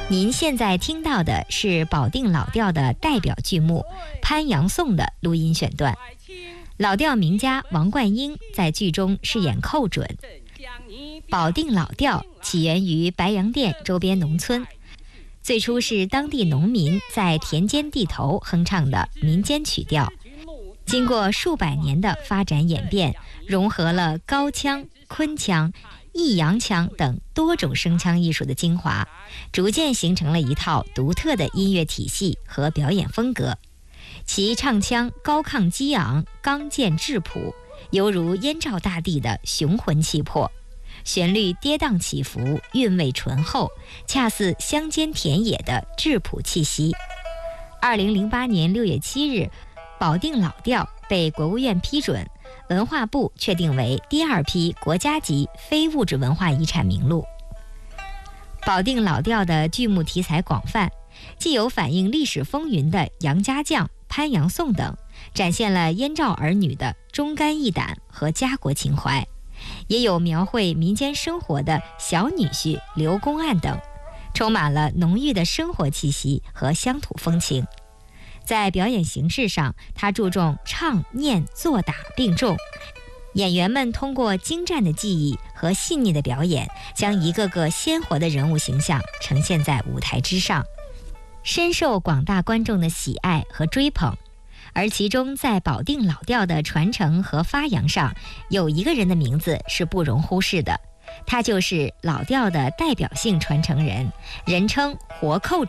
您现在听到的是保定老调的代表剧目《潘阳颂》的录音选段。老调名家王冠英在剧中饰演寇准。保定老调起源于白洋淀周边农村，最初是当地农民在田间地头哼唱的民间曲调，经过数百年的发展演变，融合了高腔、昆腔、弋阳腔等多种声腔艺术的精华，逐渐形成了一套独特的音乐体系和表演风格。其唱腔高亢激昂，刚健质朴，犹如燕赵大地的雄浑气魄，旋律跌宕起伏，韵味醇厚，恰似乡间田野的质朴气息。2008年6月7日，保定老调被国务院批准，文化部确定为第2批国家级非物质文化遗产名录。保定老调的剧目题材广泛，既有反映历史风云的杨家将、潘阳颂等，展现了燕赵儿女的忠肝义胆和家国情怀，也有描绘民间生活的小女婿刘公案等，充满了浓郁的生活气息和乡土风情。在表演形式上，他注重唱、念、做、打并重，演员们通过精湛的技艺和细腻的表演，将一个个鲜活的人物形象呈现在舞台之上，深受广大观众的喜爱和追捧。而其中在保定老调的传承和发扬上，有一个人的名字是不容忽视的，他就是老调的代表性传承人，人称活寇